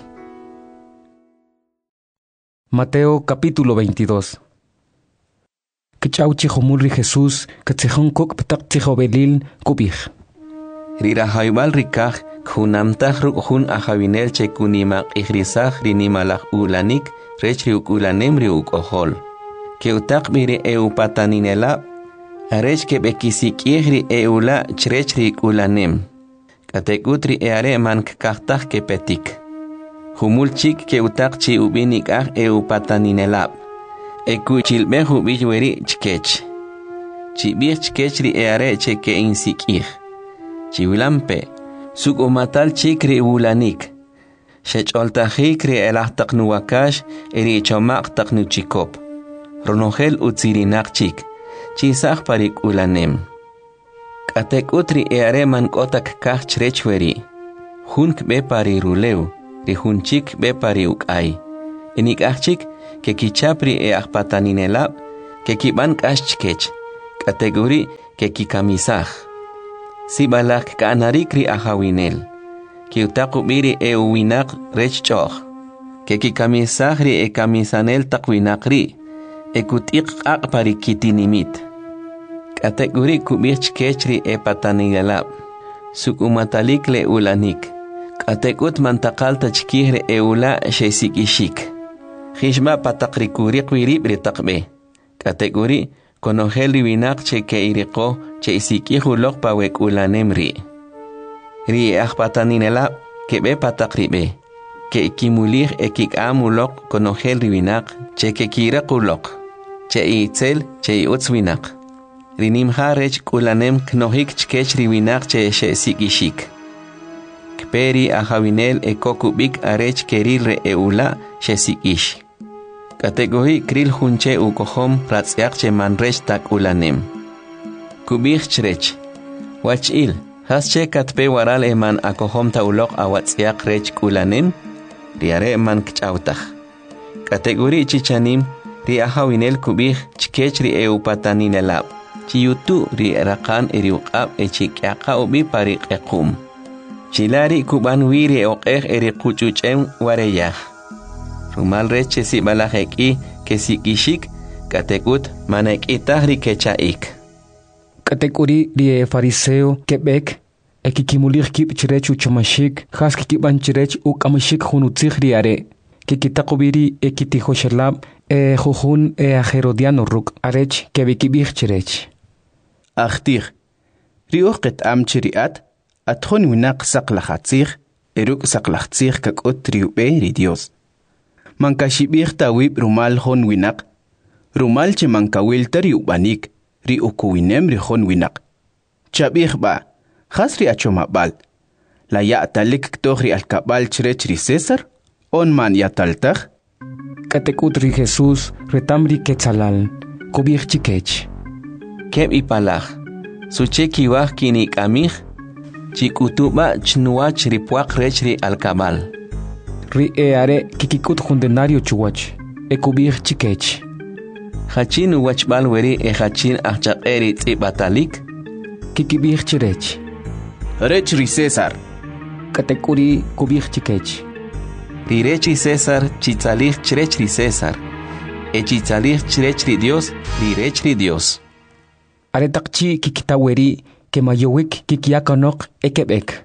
Mateo capítulo 22. Kichauchi homul ri Jesús katzejon kok ptak tzijo belil kubij. Rirahaybal rikaj kunamtaj rukjun ajavinel che kunimak ihrisaj rinimalaj ulanik. Rechri ukulanemri ukohol. Ke utak biri eupataninelab. Arech ke bekisikihri eula chrechri ukulanem. Katekutri eare man kaktaj ke petik. Humulchik ke utak chi ubinik ah eupataninelab. Ekuchilbe hubijweri chkech. Chibich chkechri eare che ke insikih. Chiwilampe. Suk umatal chikri ulanik. Shecholtajikri elahtak nuwakash eri chomak tak nuchikop. Ronogel utzirinakchik. Chisaj parik ulanem. Katek utri eareman kotak kach chrechweri. Hunk be pari ruleu. Ri hunchik be pari ukay. Enik achik ke kichapri eahpataninelab. kiban k'axchkech kategori kikamisaj sibalak kanarikri ajawinel kiutaqubiri ewinaq rechchoj kikamisajri ekamisanel taqwinaqri ekutiq aqpari kitinimit kategori kubirchkechri epataniyalab sukumatalik le ulanik katekut mantaqalta chkihre eula shesikishik Hishma patakrikuri kwiribri taqbe. Kategori konoheli winak che keiriko che isiki hulok pawek ulanemri. Ri ahpataninela kebe patakribe. Ke ikimulih ekik amulok konoheli winak che kekira kulok. Che itzel che iutzwinak. Rinim harech ulanem knohik chkechri winak che shesikishik. Kperi ahawinel ekokubik arech kerilre eula shesikish. Kategori kril hunche ukohom ratsiak che manrech tak ulanem. Kubich chrech. Wachil, hasche katpe waral eman akohom ta ulok awatsiak rech ulanem, riare man kchautach. Kategori chichanim, ri ahawinel kubich chkechri eupataninelab. Chiyutu ri rakan eriuqab echikyaka ubi parik ekum. Chilari kuban wiri oqeh eri kuchuchem wareyah. Rumal reche si balajeki que si kishik katekut manekitahri kechaik. Kategori rie fariseo kebek ekikimulich kip chirech uchamashik has kikiban chirech ukamashik hunutzich riare kikitakubiri ekitihoshalab juhun aherodiano ruk arech kebikibich chirech. Achtir riuqet amchiriat atjon winak saqlahatzich eruk saqlahatzich kakot riube ri Dios. Mankashibir tawib rumal hon winak. Rumal che mankawil tari ubanik. Ri ukuwinem ri hon winak. Chabir ba. Khasri achomabal. La ya'talik ktohri alkabal chrech ri César. On man yataltach. Katekut ri Jesús retamri ketzalal. Kubir chikech. Keb ipalaj. Suche kiwaj kinik amij. Chikutuba chnuach ripuak rech ri alkabal. Ri eare kikikut jundenario chuwach. Ekubir chikech. Hachin wachbal weri hachin achaqeri tzibatalik. Kikibir chirech. Rech ri César. Katekuri kubir chikech. Ri rechi César chitzalih chirech ri César. Chitzalih chirech ri Dios ri rech ri Dios. Aretakchi kikitaweri kemayowik kikiakanok ekebek.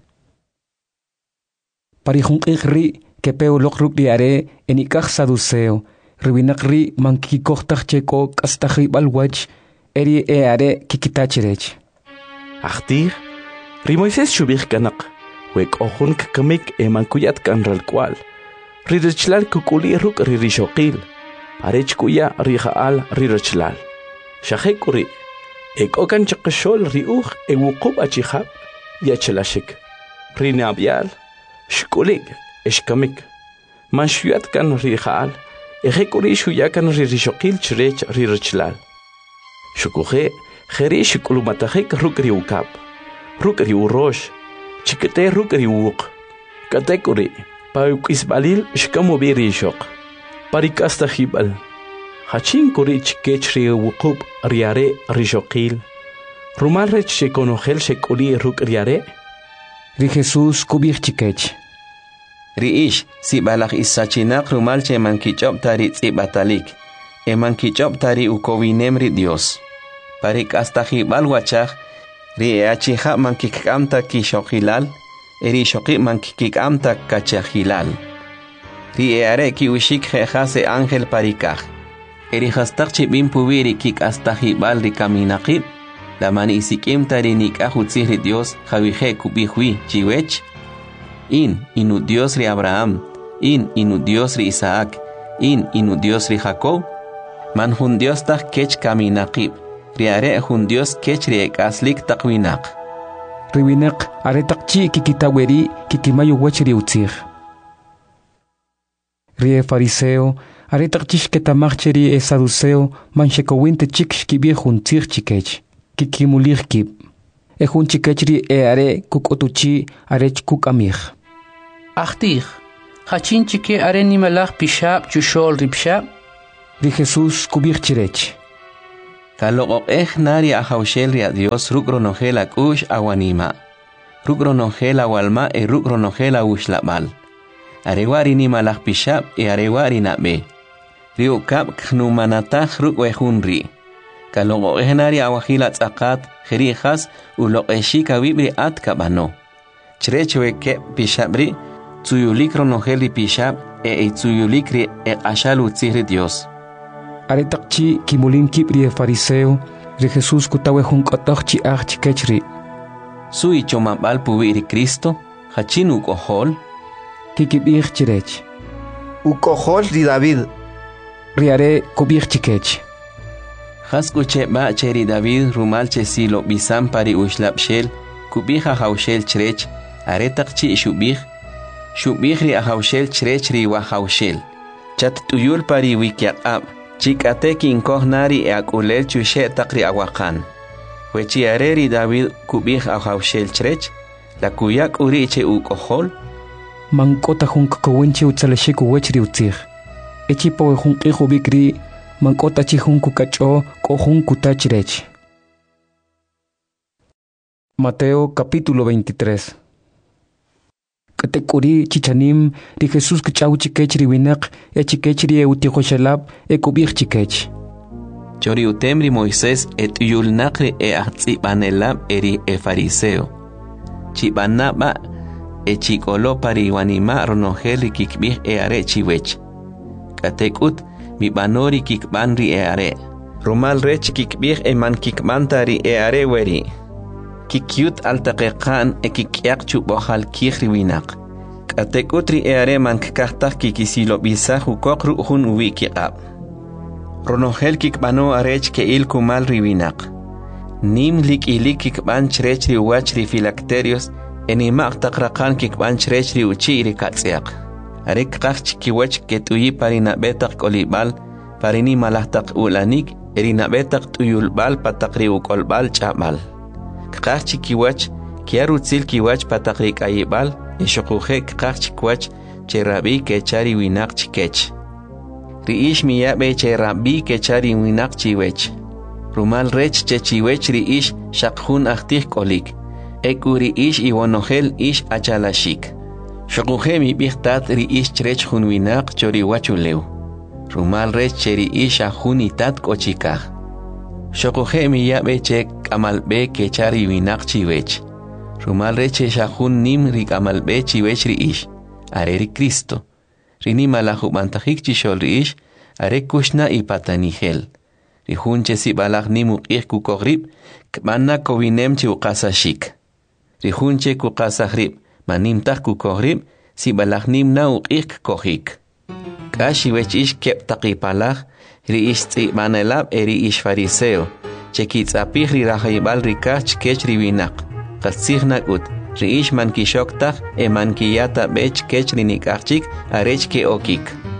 Parihunqik ri kepeo lokruk diare enikaj saduceo. Riwinakri mankikohtach cheko kastahri balwach eri eare kikitachirech. Achtir, ri Moisés shubich kanak. Wek ohun kakamik mankuyat kanral kwal. Ri rechlal kukuli ruk ri rishokil. Arech kuya ri haal ri rechlal. Shahekuri. Ek okan chakashol ri uch wukub achihab yachelashik. Ri nabial. Shkulig eshkamik. Manshuyat kan ri haal. Ejekuri shuyakan ri rishokil chirech ri rechlal. Shukuhe jere shikulumatahek ruk ri ukab. Ruk ri urosh. Chikete ruk ri uk. Katekuri. Paukisbalil shkamobi rishok. Parikasta hibal. Hachin kuri chikech ri ukub riare rishokil. Rumal rech shekonogel shekuli ruk riare. Ri Jesús kubir chikech. Riish si balak isachinak rumal che mankichop tari tzibatalik. Mankichop tari ukowinem ri Dios. Parik hasta hibal wachach. Ri achija mankikamta kishokilal. Eri shoki mankikamta kachahilal. Ri eare ki ushik jejase ángel parikaj. Eri hastak chibim pubiri kik hasta hibal ri kaminakib. La mani isikim tari nikajutzih ri Dios javije kubihui chiwech. Inu Dios ri Abraham, inu Dios ri Isaac, inu Dios ri Jacob. Man hun Dios tak kech kaminakib, riare hun Dios kech ri ekaslik takwinak. Riwinak aretakchi kikitaweri kikimayo wech ri utzir. Rie fariseo aretakchish ketamacheri saduceo manshekowinte chik shkibir hun tzir chikech, kikimulir kib. Ejun chikechri are kukotuchi arech kukamich. Achtir, hachin chike are nimalach pishab chushol ripshab. Ri Jesús kubir chirech. Kalokok nari ahaushel ria Dios ruk ronogel akush awanima. Ruk ronogel awalma ruk ronogel awushlabal. Arewari ni malak pishap arewari nabe. Rio kap knumanatah ruk wehunri. Kalokok nari awahilat zakat kheri khas ulok kawibri at kabano. Chrechewe ke pishabri tsuyulik ronogel pishap tsuyulik ri ashalu tsihri Dios. Aretakchi kimulim kibri fariseo ri Jesús kutawe hunkotokchi chikechri. Sui chomabal puwiri Cristo hachinu kohol kikibir chirech. Ukohol ri David. Riare kubir chikech. Haskuche ba cheri David rumal chesilo bisam pari ushlapshel kubiha haushel chirech aretakchi shubih ri ahaushel chirech ri wahaushel. Chat tuyul pari wikiaqab. Chikate kinkohnari akulel chushe takri awakan. Wechi areri David kubih ahaushel chirech la kuyak uriche ukohol. Mankota hunkakawinchi utsaleshiku wechri utzir. Echipo hunkihu bikri mankota chihunku kacho kohunku tachirech. Mateo capítulo 23. Katekuri chichanim ri Jesús kachau chikechri winak chikechri eutihoshalab kubir chikech. Chori utemri Moisés yul nakri ahtzibanelab eri fariseo. Chibanaba chikolo pari wanima ronogeli kikbih are chiwech. Katekut mi banori kikbanri are. Rumal rech kikbih man kikbantari are weri. Kikyut altaqiqan kikyak chubohal kihri winak. Katekutri are man kakahtak kikisilo bisa hukokru hun wikiqab. Ronogel kikbano arech ke il kumal riwinak. Nim lik ilik kikban chrechri wachri filacterios enimak takraqan kikban chrechri uchiri katsiak. Arek kachki kiwach ketuyi parina betak kolibal parini malahtak ulanik erina betak tuyulbal patakri ukolbal chabal. Kachki kiwach kiarutzil kiwach patakri kayibal eshokuhe kachki kiwach cherabi kechari winak chikech. Riish miyabe cherabi kechari winak chiwech. Rumal rech chechiwech riish shakhun ahtih kolik. Ekuri ish iwonogel ish achalashik. Shokuhe mi bihtat riish chrech hun winak chori wachuleu. Rumal rech cheri ish ahunitat kochikah. Shokuhe miyabe chek amalbe kechari winak chiwech. Rumal rech shahun nim rik amalbe chiwech riish. Areri Cristo. Rini malahu bantahik chishol riish, are kushna ipatanihel. Rihunche si balak nimuk kukogrib, kmanna kovinem chi ukasashik. Rihunche kukasahrib, manimtah kukogrib, si balak nimna ukik kohik. Kashi wech ish kep takipalak, riish tzibανelab riish fariseo, chekitz apih rirahayibal rikach kech riwinak, katzihnak ut. Riish man kishoktak man kiyata bech kech rinikachik arech ke okik.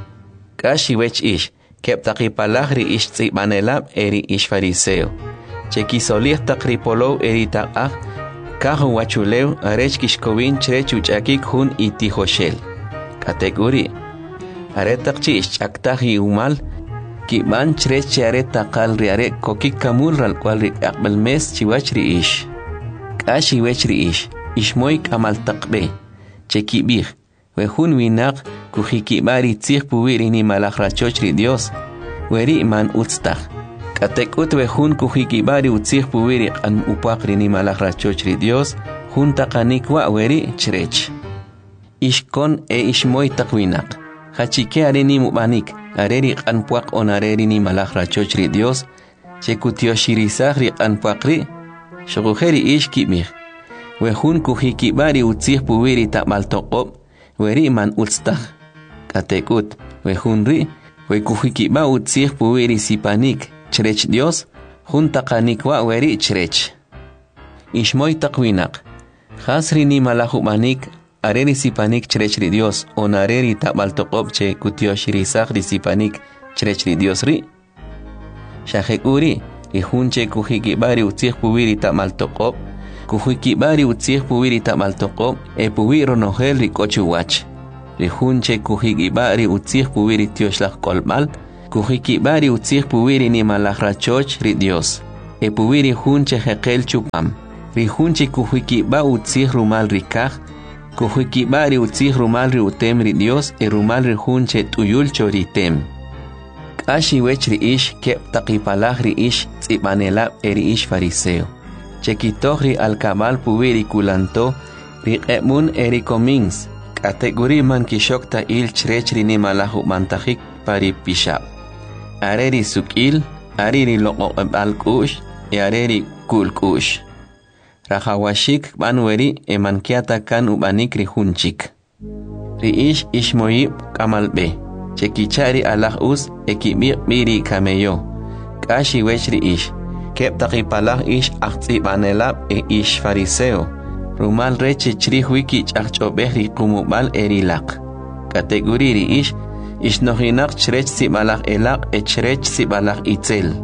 Kashi wech ish, keptakipalak riish tzibανelab riish fariseo. Chekisolih takripolov eritakah, kahu wachuleu arech kishkovin chrech uchakik hun itihoshel. Kategori. Aretakchi ishchaktahi umal, kiban chrech aretakal riare kokik kamul ral kwal rik akbel mes chiwach riish. Kashi wech riish. Ishmoik amal takbe, chekibir, wehun winak kuhikibari tzih puwiri ni malakrachochri Dios, weri man utztah. Katekut wehun kuhikibari utzih puwiri kan upakri ni malakrachochri Dios, hun takanikwa weri chrech. Ishkon ishmoy takwinak, hachike areni mubanik, areri kan puak on areri ni malakrachochri Dios, chekutioshirisak kan puakri, shokuheri ishkibir. Wehun kuhikibari utzih puwiri takmal toqob, weri man utztah. Katekut, wehun ri, kuhikiba utzih puwiri sipanik, chrech Dios, hun takanikwa weri chrech. Ishmoy takwinak, khasri ni malahumanik, areri sipanik chrech ri Dios, on areri takmal toqob che kutioshirisak ri sipanik, chrech ri Dios ri. Shahekuri, ihun che kuhikibari utzih puwiri takmal toqob, kuhikibari utzih puwiri takmal toqob puwiro nogel rikochu wach. Rihunche kuhikibari utzih puwiri tioshlak kolbal, Kujikiba ri utzih puwiri ni malagrachoch ri Dios. E puwiri hunche jekel chupam. Ri hunche kujikiba utzih rumal rikaj. Kujikiba ri utzih rumal ri utem ri Dios. E rumal ri hunche tuyul choritem. Kashi wech ri ish kep taqipalah ri ish tzipanelab e ri ish fariseo. Chekitoh ri alkabal puwiri kulanto ri emun e ri komins. Kategori man kishok ta il chrech ri ni malahu mantajik pari pishab. Areri sukil, ariri loko al kush, e areri kul kush. Rahawashik banweri e mankiata kan ubanik ri hunchik. Ri ish moyib kamalbe. Chekichari alah us e kibir biri kameyo. Kashi wech ri ish. Kep taqipalah ish ahtzi banelab e ish fariseo. Rumal reche chri wiki chachobeh ri kumubal erilak. Kategori ri ish nohinak chrech sibalak elak e chrech sibalak itzel.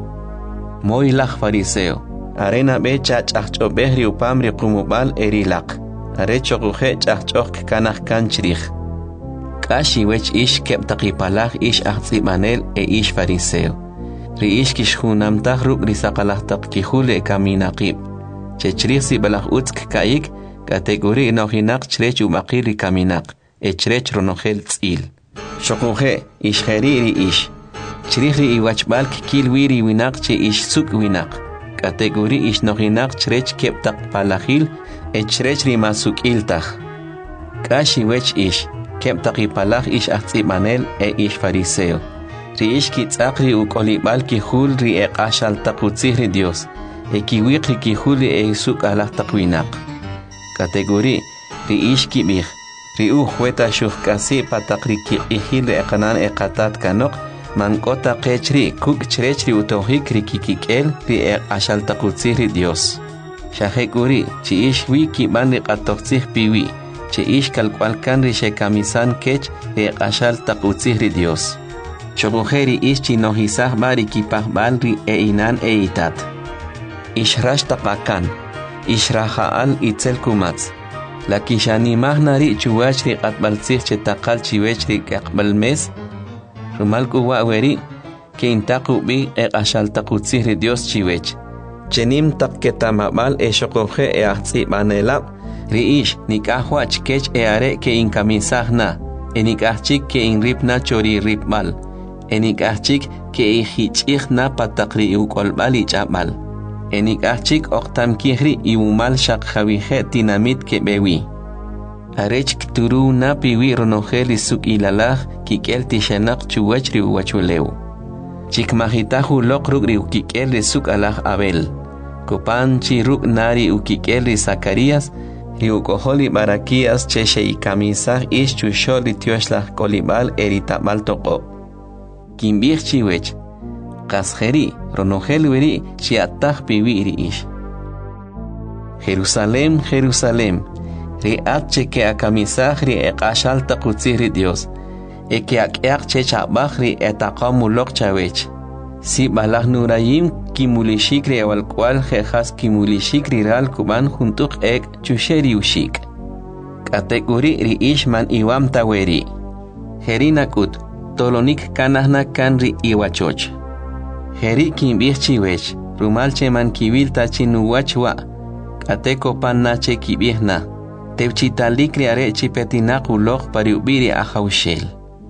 Moilak fariseo. Arena be chachobeh ri upam ri kumubal erilak. Are chokuhe chachok kanah kanchrich. Kashi wech ish kep taqipalah ish ahtzi banel e ish fariseo. Ri ish kishhunam tahruk ri saqalah taqkihule kaminaqib. Chechrich sibalak utsk kaik. Kategori nohinak chrech ubaqir ri kaminak. E chrech ronohel tzil. Shokuhe ish heriri ish. Chrihri iwachbal kikil wiri winak che ish suk winak. Kategori ish nohinak chrech keptak palahil. E chrech ri masuk iltach. Kashi wech ish. Keptak ipalah ish ahtzibanel e ish fariseo. Ri ish kitzakri ukolibal kihul ri e qashal takutzih ri Dios. E kiwik ri kihul e suk alah takwinak. Kategori ri ish kibih. Ri hueta shuhkasi patakri kihil e qanan e qatat kanok. Mankota qechri kuk chrechri utohik ri kikikel ri e qashal takutzih ri Dios. Shahekuri chi ish wiki ban ri qatoqtzih piwi. Che ish kalkwalkan ri shekamisan kech e qashal takutzih ri Dios. Chogujeri ish chinohisah bari kipah balri e inan e itat. Ishrash tapakan. Ishrahaal itzel kumatz. La kishanimah nari chuwachri qatbaltzih che taqal chiwechri kaqbalmes. Rumal kuwa weri ke intaku bi e qashal takutzih ri Dios chiwech. Chenim taqketamabal e shoguje e ahtzi banelab. Ri ish nikahwach kech e are ke inkamisah na. E nikahchik ke inripna chori ripmal. Enikachik ke ihichik na patakri ukolbal ichabal. Enikachik oktam kihri iumal shak jawihe dinamit ke bewi. Arech kturu na piwi ronohel isuk ilalah kikel tishanak chuwachri uwachuleu. Chikmahitahu lokrugri ukikel isuk alah abel. Kopan chiruk nari ukikel Zacarias riukoholi barakias cheshe ikamisah ish chusholi tioshlah kolibal eritabal toko. Kimbir chiwech, kasjeri, ronohel weri, chiatah piwiri ish. Jerusalem, Jerusalem, riat cheke akamisah ri eqashal takutzih Dios, eke akeak chechabah ri etaqamulok chawech. Si balah nurayim kimulishik ri awalkwal jejas kimulishik ri ral kuban juntuk ek chusheri ushik. Kategori ri ish man iwam taweri. Jerinakut. Tolonik kanahna kanri iwachoch. Heri kimbih chiwech, rumal cheman kibil tachinuwachwa. Kateko pannache kibihna. Tevchitalik riare chipetinak ulog pariubiri ahaushel.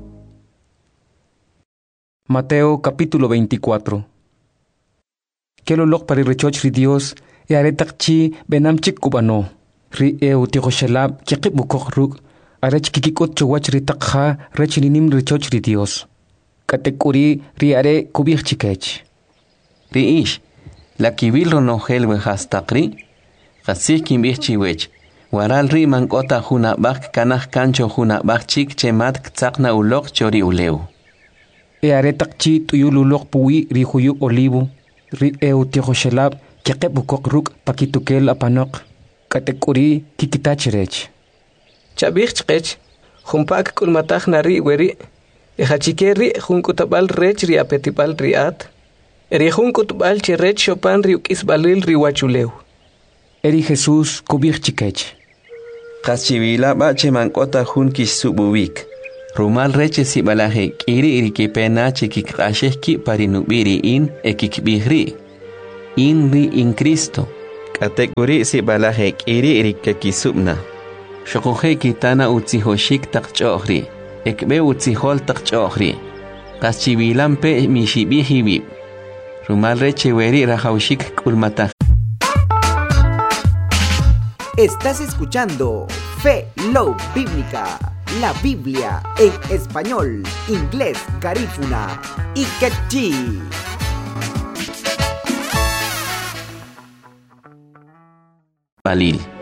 Mateo capítulo 24. Kelolog parirechoch ri Dios, y aretakchi benamchik kubano. Ri eutihoshelab kikibukok ruk. Arech kikikot chowach ri takha rechininim richoch ri Dios. Katekuri ri are kubich chikech. Ri ish, la kibil ronohel wehastakri, kasih kimbich chiwech. Waral ri mankota hunabak kanah kancho hunabak chik chemat ktsakna ulok chori uleu. E are takchi tuyul ulok puwi ri huyu olivu, ri eutihoshelab kikibukok ruk pakitukel apanok. Katekuri kikitachirech. Chabich chkech, humpak kulmatach nari weri, echachikeri junkutabal rech ri apetipal riat, eri junkutbal chirech chopan riukisbalil riwachuleu. Eri Jesús kubich chikech. Kachivila bache mankota junkish sububik. Rumal reche si balaje kiri iriki pena chekik asheki parinubiri in ekikbihri. Inri in Cristo. Kategori si balaje kiri iriki subna. Shokoje kitana utzihoshik takchohri. Ekbe utzihol takchohri. Kaschibilampe mishibihibib. Rumal reche weri rajaushik kulmata. Estás escuchando Fe Love Bíblica, la Biblia en español, inglés, garífuna y quechí. Balil.